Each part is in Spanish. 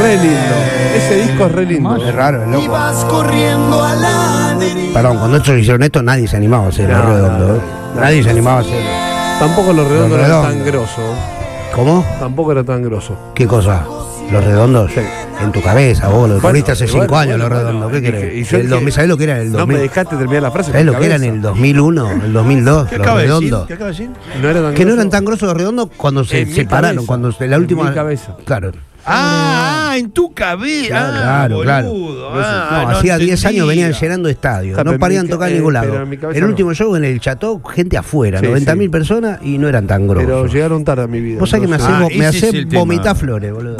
re lindo. Ese disco es re lindo. Es raro, es Y loco. vas corriendo a la deriva. Perdón, cuando ellos hicieron esto, nadie se animaba a hacer Los Redondos. Nadie se animaba a hacer. Tampoco Los Redondos Los era Redondos. tan grosso. ¿Cómo? Tampoco era tan grosso. ¿Qué cosa? Los Redondos. Sí. En tu cabeza, vos lo descubriste hace 5 bueno, años, bueno, Los Redondos. ¿Qué y querés? yo dije, ¿Sabés lo que era en el No 2000? me dejaste terminar la frase. ¿Sabés con lo mi que era en cabeza. el 2001, el 2002? ¿Qué Los acaba de decir? Redondos. ¿Qué acaba de decir? No era tan Que no grosso. eran tan grosos Los Redondos cuando se En mi separaron, cabeza. cuando la En última. mi cabeza. Claro. En tu cabeza. Claro, claro. Boludo. No, hacía 10 años venían llenando estadios. Está, No pero parían en mi tocar ca- en ningún pero lado. en mi cabeza El no. último show en el Chateau, gente afuera, Sí, 90.000 sí. personas y no eran tan grosos. Pero llegaron tarde a mi vida. Vos sabés que me entonces- hacés, me ese es hacés el tema. vomitar flores, boludo.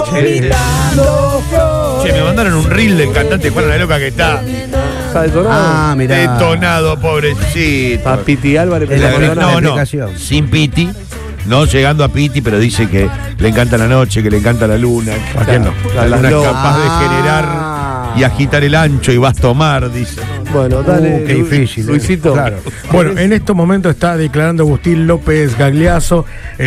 Che, me mandaron un reel del cantante Juana la Loca que está ¿Está detonado? Ah, mirá. detonado, pobrecito. A Piti Álvarez. Es la pero columna no, de no, explicación. sin Piti, no llegando a Piti, pero dice que le encanta la noche, que le encanta la luna. ¿A quién no? la La luna es luna. capaz de generar y agitar el ancho y vas a tomar, dice. Bueno, dale. Qué difícil. Luisito. Claro. Bueno, en estos momentos está declarando Agustín López Gagliasso,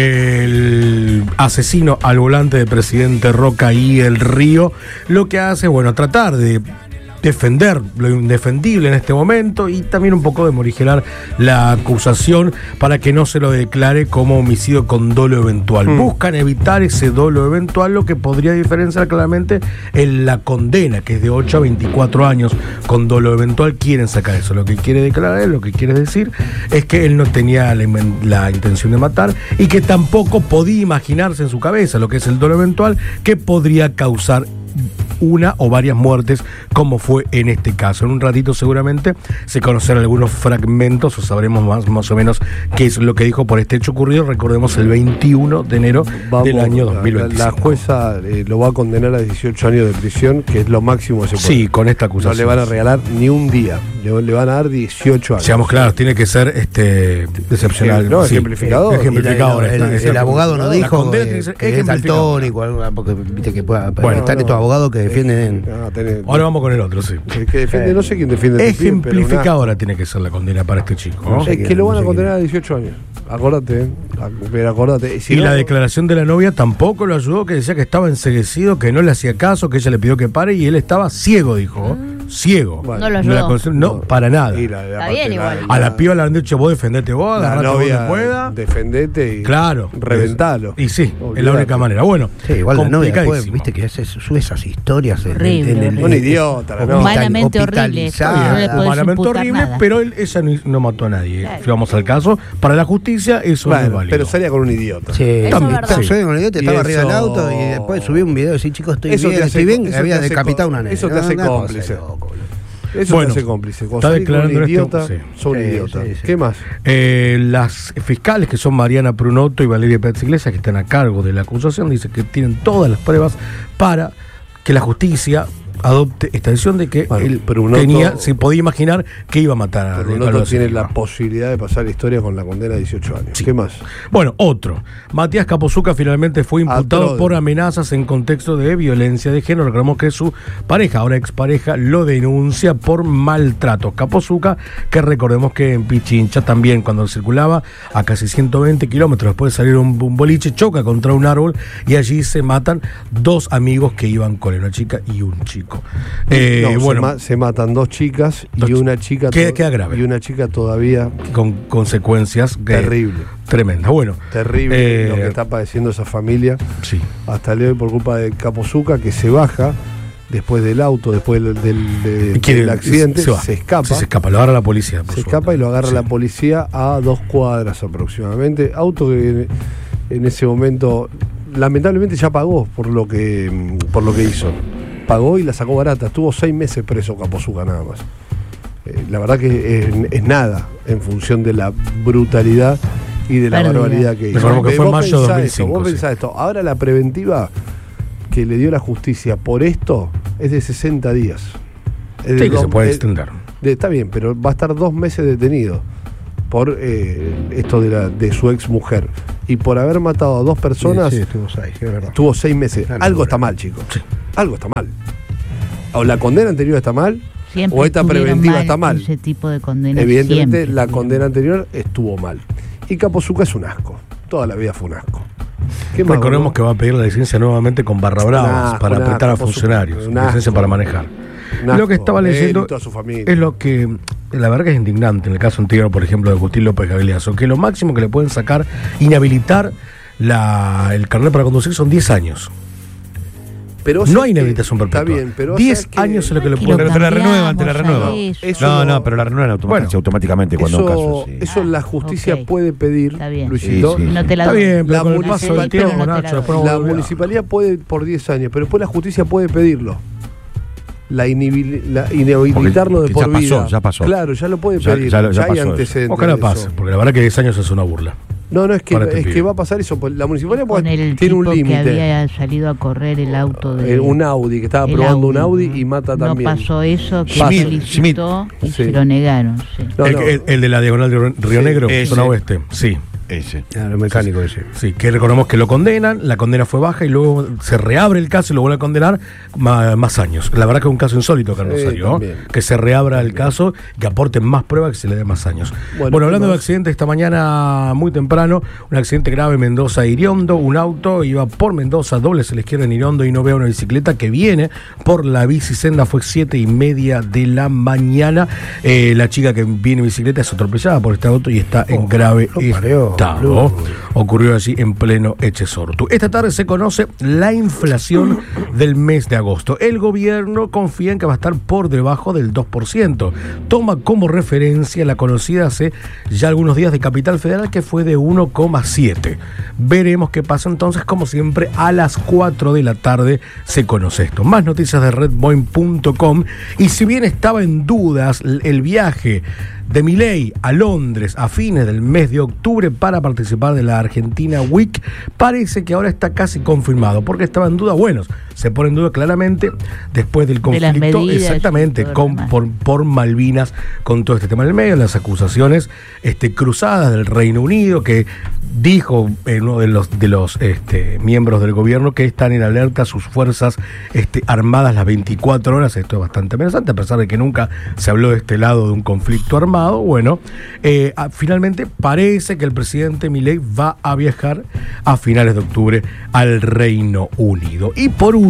el asesino al volante del presidente Roca y el Río. Lo que hace, bueno, tratar de defender lo indefendible en este momento y también un poco de morigerar la acusación para que no se lo declare como homicidio con dolo eventual. Buscan evitar ese dolo eventual, lo que podría diferenciar claramente en la condena, que es de 8 a 24 años con dolo eventual. Quieren sacar eso. Lo que quiere declarar, lo que quiere decir es que él no tenía la intención de matar y que tampoco podía imaginarse en su cabeza lo que es el dolo eventual, que podría causar una o varias muertes, como fue en este caso. En un ratito seguramente se conocerán algunos fragmentos o sabremos más o menos qué es lo que dijo por este hecho ocurrido. Recordemos el 21 de enero del año 2025. La jueza lo va a condenar a 18 años de prisión, que es lo máximo que se puede. Sí, con esta No acusación. le van a regalar ni un día. Le van a dar 18 años. Seamos claros, tiene que ser excepcional. No, ejemplificador. Ejemplificador. El abogado no La dijo condena tiene que ser que es ejemplificador. daltónico, porque viste que pueda. Bueno, están estos abogados que defienden. Ahora vamos con el otro, sí. El que defiende, no sé quién defiende. este pibe, pero Ejemplificadora tiene que ser la condena para este chico, ¿no? sé Es quién, que lo van no a sé condenar quién. a 18 años. Acordate, pero acordate. Si Y no, la declaración de la novia tampoco lo ayudó, que decía que estaba enceguecido, que no le hacía caso, que ella le pidió que pare y él estaba ciego, dijo. Ciego. Bueno, No lo No, ayudó. no, para nada. y Está aparte bien igual. A la piba le han dicho, vos defendete vos, la agarrate vos novia, donde pueda. defendete y Claro. reventalo. Y sí, es Olvidate. la única manera. Bueno, Sí, igual la novia después, complicadísimo. viste que sube esas historias Horrible, horrible. Un idiota, la novia. Humanamente horrible. hospitalizada. No le podés Humanamente imputar horrible, nada. pero ella no mató a nadie. Claro. Si vamos al caso, para la justicia eso no es Bueno, válido. pero salía con un idiota. Sí, Eso es también. verdad. Yo con el idiota Y estaba arriba del eso- auto y después subí un video y decía, chicos, Eso te hace- estoy bien. eso Había te hace decapitado co- una nena. eso te hace Una cosa cómplice. de loco, boludo. Eso Bueno, te hace cómplice. Cuando está salís con declarando un en idiota, este- sí. sos un Sí, idiota. sí, sí. ¿Qué más? Las fiscales, que son Mariana Prunoto y Valeria Pérez Iglesias, que están a cargo de la acusación, dicen que tienen todas las pruebas para que la justicia adopte esta decisión de que Bueno, él Prunoto- se podía imaginar que iba a matar a Pero Carlos Noto tiene Silva. la posibilidad de pasar la historia con la condena de 18 años. ¿Qué más? Bueno, otro. Matías Capozuca finalmente fue imputado Atroz. por amenazas en contexto de violencia de género. Recordemos que su pareja, ahora expareja, lo denuncia por maltrato. Capozuca, que recordemos que en Pichincha también, cuando circulaba a casi 120 kilómetros después de salir un boliche, choca contra un árbol y allí se matan dos amigos que iban con él, una chica y un chico. No, Bueno, se matan dos chicas y Dos- una chica queda grave. y una chica todavía con consecuencias terrible. tremendas. Bueno, Terrible lo que está padeciendo esa familia. sí. Hasta el día de hoy por culpa de Capozuca, que se baja después del auto, después del accidente, va. se escapa. Sí, se escapa, lo agarra la policía. por Se suerte. escapa y lo agarra Sí. la policía a 2 cuadras aproximadamente. Auto que en ese momento lamentablemente ya pagó por lo que hizo. Pagó y la sacó barata. Estuvo 6 meses preso Capozuca nada más. La verdad que es nada en función de la brutalidad y de la Pérdida. barbaridad que hizo. Recordemos que fue en Vos mayo de pensá 2005, esto, vos sí. pensá esto. Ahora la preventiva que le dio la justicia por esto es de 60 días. Es de Sí, que dos- se puede es- extender. está bien, pero va a estar 2 meses detenido por esto de su ex mujer. Y por haber matado a 2 personas, Sí, estuvo 6, es verdad. estuvo 6 meses. Una Algo locura. está mal, chicos. Algo está mal. O la condena anterior está mal, Siempre o esta estuvieron preventiva está mal. Ese tipo de condenas. Evidentemente, siempre la estuvieron. condena anterior estuvo mal. Y Capozuca es un asco. Toda la vida fue un asco. ¿Qué más, Recordemos boludo? que va a pedir la licencia nuevamente con barra bravas para Un apretar a asco, por funcionarios. supuesto, un Licencia asco. para manejar. Un asco. Lo que estaba Él y leyendo toda su familia. es lo que, la verdad que es indignante en el caso anterior, por ejemplo, de Agustín López Gagliasso, que lo máximo que le pueden sacar, inhabilitar el carnet para conducir son 10 años. Pero No ¿sabes hay qué? inhabilitación perpetua. Está bien, pero 10 ¿sabes qué? años es lo que le Que pueden... lo Pero te la renuevan, te la cambiamos renuevan. a eso. Eso- No, pero la renuevan automáticamente cuando Eso, un caso sí. eso la justicia ok. puede pedir, Está bien. Luisito. Sí, sí. No te la Está doy. bien, pero La con el paso del municipalidad- tiempo, no te la Nacho, doy. después vamos a La volver. municipalidad puede por 10 años, pero después la justicia puede pedirlo. Inhabilitarlo de Porque por ya pasó, vida. ya pasó. Claro, ya lo puede Ya- pedir. ya Ya, pasó hay eso. antecedentes. Ojalá de pase, eso. porque la verdad que 10 años es una burla. No, es que Para este pibe. va a pasar eso. Pues la municipalidad Con el tiene un tipo que límite. había salido a correr el auto de... Un Audi, que estaba el probando un Audi ¿no? y mata No también. pasó eso, que Pasa. solicitó y Sí. se lo negaron. Sí. No, el, no. el de la diagonal de Río Sí, Negro, ese. zona oeste, sí. Ese. Claro, mecánico ese. Sí, que recordemos que lo condenan, la condena fue baja y luego se reabre el caso y lo vuelve a condenar más años. La verdad que es un caso insólito, Carlos Sí, Rosario, ¿no? también. Que se reabra el caso, que aporten más pruebas, que se le dé más años. Bueno, Bueno, hablando ¿qué de más? accidentes, esta mañana muy temprano, un accidente grave en Mendoza, Iriondo, un auto iba por Mendoza, doble a la izquierda en Iriondo y no veo una bicicleta que viene por la bicisenda, fue 7:30 de la mañana. La chica que viene en bicicleta es atropellada por este auto y está en grave lo pareó, estado. boludo. Ocurrió allí en pleno Echesortu. Esta tarde se conoce la inflación del mes de agosto. El gobierno confía en que va a estar por debajo del 2%. Toma como referencia la conocida hace ya algunos días de Capital Federal, que fue de 1,7. Veremos qué pasa entonces. Como siempre, a las 4 de la tarde se conoce esto. Más noticias de redboin.com. Y si bien estaba en dudas el viaje de Milei a Londres a fines del mes de octubre para participar de la Argentina Week, parece que ahora está casi confirmado, porque estaba en duda. Bueno, se pone en duda claramente después del De las conflicto, medidas exactamente, y todo lo demás. por Malvinas, con todo este tema en el medio, las acusaciones cruzadas del Reino Unido, que dijo uno de los miembros del gobierno que están en alerta sus fuerzas armadas las 24 horas. Esto es bastante amenazante, a pesar de que nunca se habló de este lado de un conflicto armado. Bueno, finalmente parece que el presidente Milei va a viajar a finales de octubre al Reino Unido. Y por